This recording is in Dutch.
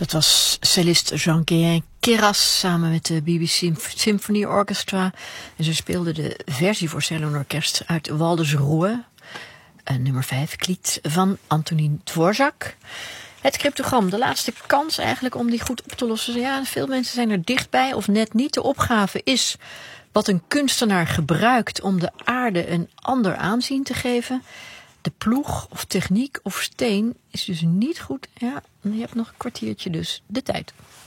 Dat was cellist Jean-Guillain Queyras samen met de BBC Symphony Orchestra. En ze speelden de versie voor cello en orkest uit Waldesruhe. Nummer 5, Kliet van Antonín Dvořák. Het cryptogram, de laatste kans eigenlijk om die goed op te lossen. Ja, veel mensen zijn er dichtbij of net niet. De opgave is wat een kunstenaar gebruikt om de aarde een ander aanzien te geven. De ploeg of techniek of steen is dus niet goed. Ja, je hebt nog een kwartiertje dus de tijd.